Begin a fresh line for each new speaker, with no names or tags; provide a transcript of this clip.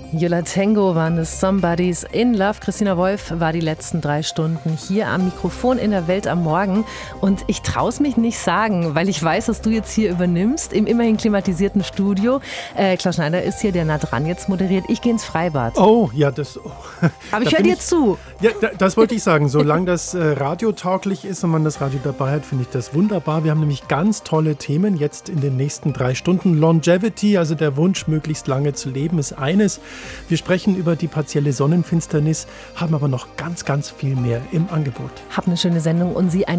Yola Tango waren es, Somebody's in Love. Christina Wolf war die letzten 3 Stunden hier am Mikrofon in der Welt am Morgen. Und ich traue es mich nicht sagen, weil ich weiß, dass du jetzt hier übernimmst, im immerhin klimatisierten Studio. Klaus Schneider ist hier, der nah dran jetzt moderiert. Ich gehe ins Freibad.
Oh, ja, das... Oh.
Aber ich höre dir zu.
Ja, das wollte ich sagen. Solange das radiotauglich ist und man das Radio dabei hat, finde ich das wunderbar. Wir haben nämlich ganz tolle Themen jetzt in den nächsten 3 Stunden. Longevity, also der Wunsch, möglichst lange zu leben, ist eines. Wir sprechen über die partielle Sonnenfinsternis, haben aber noch ganz, ganz viel mehr im Angebot.
Hab eine schöne Sendung und Sie ein